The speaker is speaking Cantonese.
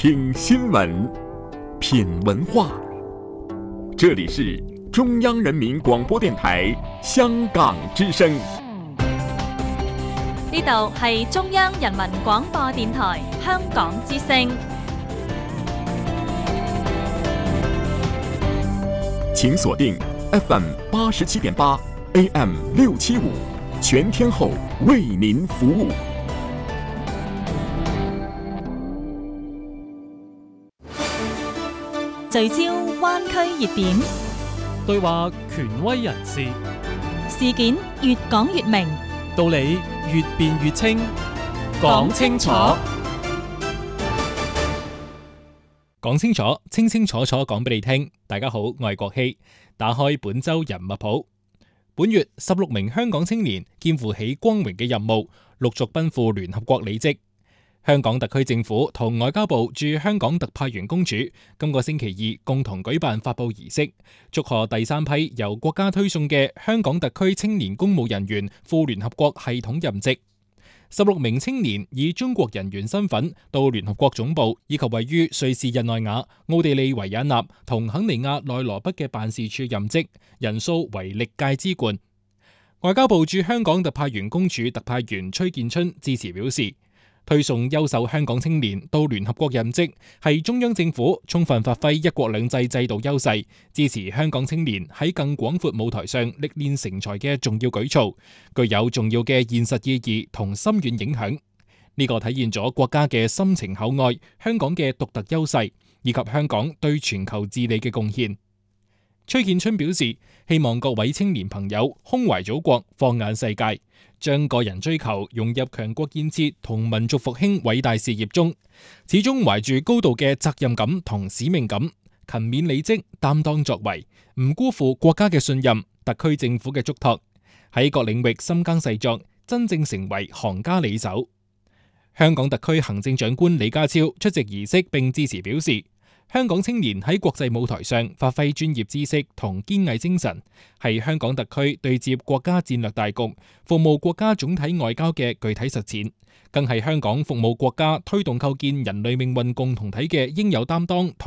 听新闻，品文化。这里是中央人民廣播電台香港之聲。 呢度係中央人民廣播電台香港之聲。 請鎖定 FM 87.8 AM 675，全天候為您服務。 聚焦灣區熱點， 對話權威人士， 事件越講越明， 道理越辯越清，講清楚，講清楚，清清楚楚講俾你聽。大家好，我係國希。打開本周人物譜，本月16名香港青年肩負起光榮嘅任務，陸續奔赴聯合國履職。香港特區政府同外交部駐香港特派員公署今個星期二共同舉辦發佈儀式，祝賀第三批由國家推送嘅香港特區青年公務人員赴聯合國系統任職。16名青年以中國人員身份到聯合國總部以及位於瑞士日內瓦、奧地利維也納同肯尼亞內羅畢嘅辦事處任職，人數為歷屆之冠。外交部駐香港特派員公署特派員崔建春致辭表示，推送優秀香港青年到聯合國任職，係中央政府充分發揮一國兩制制度優勢，支持香港青年喺更廣闊舞台上歷練成才嘅重要舉措，具有重要嘅現實意義同深遠影響。呢個體現咗國家嘅深情厚愛，香港嘅獨特優勢，以及香港對全球治理嘅貢獻。崔建春表示，希望各位青年朋友胸懷祖國，放眼世界，將個人追求融入強國建設同民族復興偉大事業中，始終懷住高度嘅責任感同使命感，勤勉履職，擔當作為，唔辜負國家嘅信任、特區政府嘅囑託，喺各領域深耕細作，真正成為行家里手。香港特區行政長官李家超出席儀式並致辭表示，香港青年喺國際舞台上發揮專業知識同堅毅精神，係香港特區對接國家戰略大局、服務國家總體外交嘅具體實踐，更係香港服務國家推動構建人類命運共同體嘅應有擔當。